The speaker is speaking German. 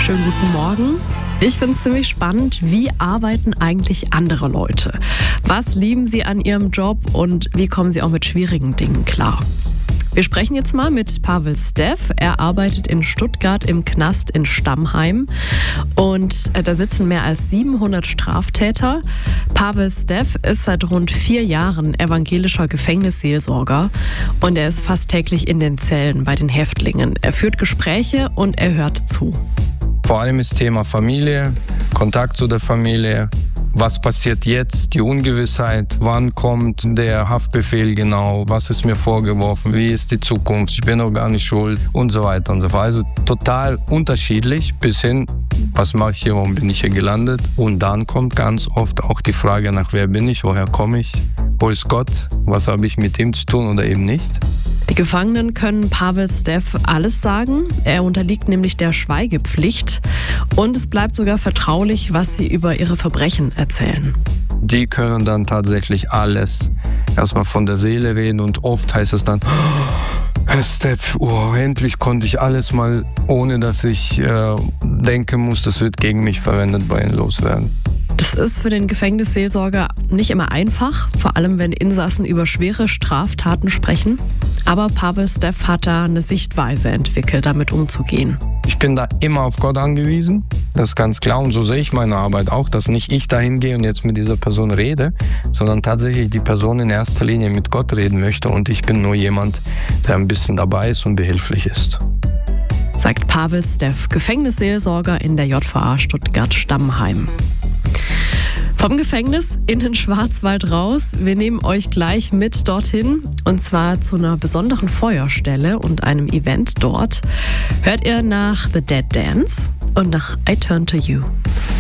Schönen guten Morgen. Ich finde es ziemlich spannend, wie arbeiten eigentlich andere Leute? Was lieben sie an ihrem Job und wie kommen sie auch mit schwierigen Dingen klar? Wir sprechen jetzt mal mit Pavel Steff. Er arbeitet in Stuttgart im Knast in Stammheim und da sitzen mehr als 700 Straftäter. Pavel Steff ist seit rund 4 Jahren evangelischer Gefängnisseelsorger und er ist fast täglich in den Zellen bei den Häftlingen. Er führt Gespräche und er hört zu. Vor allem ist Thema Familie, Kontakt zu der Familie. Was passiert jetzt? Die Ungewissheit. Wann kommt der Haftbefehl genau? Was ist mir vorgeworfen? Wie ist die Zukunft? Ich bin noch gar nicht schuld und so weiter und so fort. Also total unterschiedlich bis hin, was mache ich hier? Warum bin ich hier gelandet? Und dann kommt ganz oft auch die Frage nach, wer bin ich? Woher komme ich? Wo ist Gott? Was habe ich mit ihm zu tun oder eben nicht? Die Gefangenen können Pavel Steff alles sagen. Er unterliegt nämlich der Schweigepflicht und es bleibt sogar vertraulich, was sie über ihre Verbrechen erzählen. Die können dann tatsächlich alles erstmal von der Seele reden und oft heißt es dann, Herr Steff, endlich konnte ich alles mal, ohne dass ich denken muss, das wird gegen mich verwendet, bei Ihnen loswerden. Das ist für den Gefängnisseelsorger nicht immer einfach, vor allem wenn Insassen über schwere Straftaten sprechen. Aber Pavel Steff hat da eine Sichtweise entwickelt, damit umzugehen. Ich bin da immer auf Gott angewiesen, das ist ganz klar. Und so sehe ich meine Arbeit auch, dass nicht ich dahin gehe und jetzt mit dieser Person rede, sondern tatsächlich die Person in erster Linie mit Gott reden möchte und ich bin nur jemand, der ein bisschen dabei ist und behilflich ist. Sagt Pavel Steff, Gefängnisseelsorger in der JVA Stuttgart-Stammheim. Vom Gefängnis in den Schwarzwald raus. Wir nehmen euch gleich mit dorthin und zwar zu einer besonderen Feuerstelle und einem Event dort. Hört ihr nach The Dead Dance und nach I Turn to You.